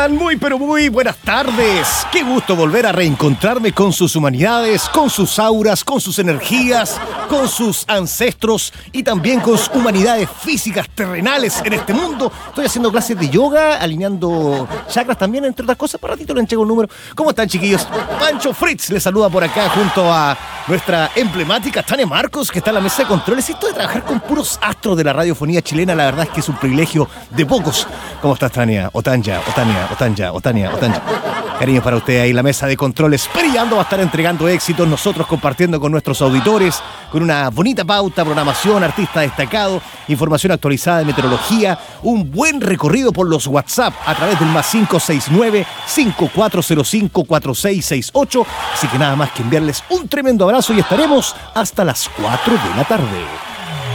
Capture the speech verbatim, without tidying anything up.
están? Muy pero muy buenas tardes. Qué gusto volver a reencontrarme con sus humanidades, con sus auras, con sus energías, con sus ancestros y también con sus humanidades físicas terrenales en este mundo. Estoy haciendo clases de yoga, alineando chakras también, entre otras cosas. Para ratito le entrego un número. ¿Cómo están, chiquillos? Pancho Fritz les saluda por acá junto a nuestra emblemática Tania Marcos, que está en la mesa de controles. Esto de trabajar con puros astros de la radiofonía chilena, la verdad es que es un privilegio de pocos. ¿Cómo estás, Tania? Otanya, Otania, Otanya, Otania, Otanya. Cariño para usted ahí en la mesa de controles. Perillando va a estar entregando éxitos, nosotros compartiendo con nuestros auditores, con una bonita pauta, programación, artista destacado, información actualizada de meteorología, un buen recorrido por los WhatsApp a través del más cinco seis nueve, cinco cuatro cero cinco, cuatro seis seis ocho. Así que nada más que enviarles un tremendo abrazo y estaremos hasta las cuatro de la tarde.